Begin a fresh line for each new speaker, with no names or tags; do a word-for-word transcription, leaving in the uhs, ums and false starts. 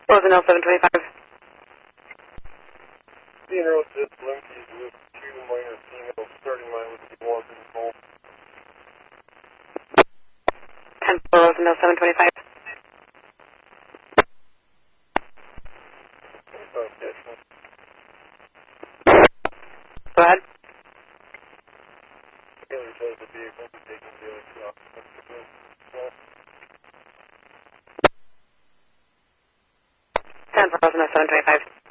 Closing L seven twenty-five.
Funeral just Lemke's with two minor females starting mine with the one control.
ten Closing L seven twenty-five. Go ahead.
Taylor says the vehicle is taking the other two off.
ten Closing L seven twenty-five.